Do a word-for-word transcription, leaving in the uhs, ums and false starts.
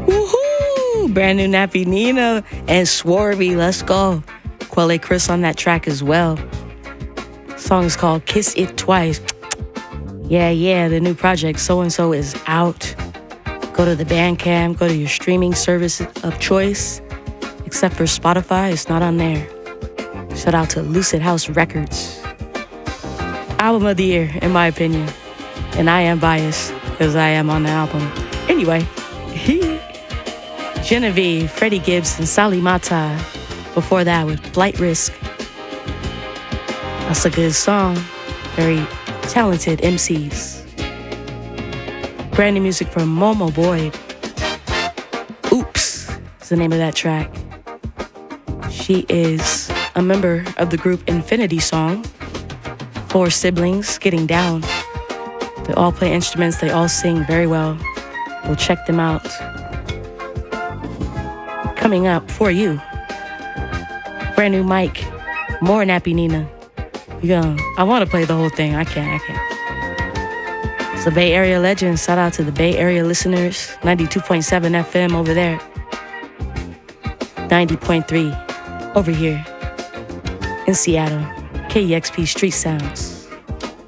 Woohoo! Brand new Nappy Nina and Swarby. Let's go. Quelle Chris on that track as well. Song is called Kiss It Twice. Yeah, yeah, the new project So and So is out. Go to the Bandcamp, go to your streaming service of choice. Except for Spotify, it's not on there. Shout out to Lucid House Records. Album of the year, in my opinion. And I am biased, because I am on the album. Anyway, Genevieve, Freddie Gibbs, and Sally Mata. Before that with Flight Risk. That's a good song. Very talented M Cs. Brand new music from Momo Boyd. Oops is the name of that track. She is a member of the group Infinity Song. Four siblings getting down. They all play instruments. They all sing very well. We'll check them out. Coming up for you. Brand new mic. More Nappy Nina. We gonna, I want to play the whole thing. I can't. I can't. It's a Bay Area legend. Shout out to the Bay Area listeners. ninety-two point seven F M over there. ninety point three over here in Seattle. K E X P Street Sounds.